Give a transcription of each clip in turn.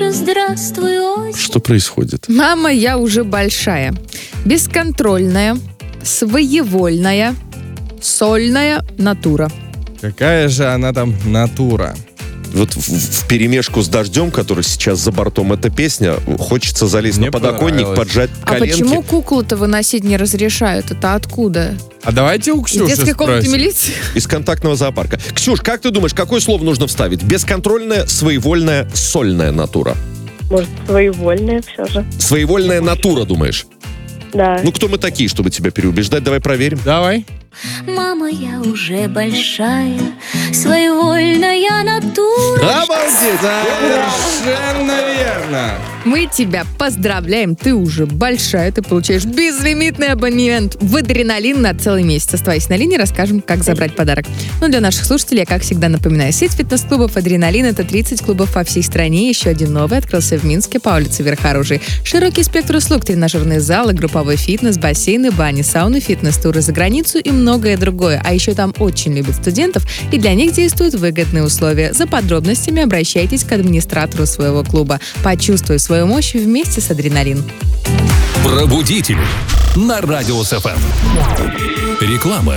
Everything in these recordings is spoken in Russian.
уже здравствуй, осень. Что происходит? Мама, я уже большая. Бесконтрольная, своевольная, сольная натура. Какая же она там натура? Вот вперемешку с дождем, который сейчас за бортом, эта песня, хочется залезть Мне на подоконник, понравилось. поджать А коленки. почему куклу-то выносить не разрешают? Это откуда? А давайте у Из Ксюши детской комнаты спросим. милиции? Из контактного зоопарка. Ксюш, как ты думаешь, какое слово нужно вставить? Бесконтрольная, своевольная, сольная натура. Может, своевольная все же. Своевольная натура, думаешь? Да. Ну, кто мы такие, чтобы тебя переубеждать? Давай проверим. Давай. Мама, я уже большая, своевольная натура. Обалдеть! Совершенно верно. Мы тебя поздравляем, ты уже большая, ты получаешь безлимитный абонемент в Адреналин на целый месяц. Оставайся на линии, расскажем, как забрать подарок. Ну, для наших слушателей, я, как всегда, напоминаю, сеть фитнес-клубов Адреналин — это 30 клубов по всей стране. Еще один новый открылся в Минске по улице Верхоружей. Широкий спектр услуг: тренажерные залы, групповой фитнес, бассейны, бани, сауны, фитнес-туры за границу и многое другое. А еще там очень любят студентов, и для них действуют выгодные условия. За подробностями обращайтесь к администратору своего клуба. Почувствуй свою мощь вместе с Адреналин. Пробудитель на Радио СФМ. Реклама.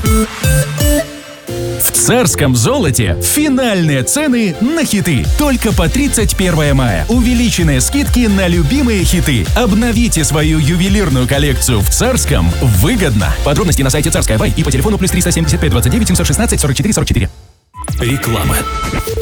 В Царском золоте финальные цены на хиты. Только по 31 мая. Увеличенные скидки на любимые хиты. Обновите свою ювелирную коллекцию в Царском выгодно. Подробности на сайте Царская Бай и по телефону +375 29 716 44 44. Реклама.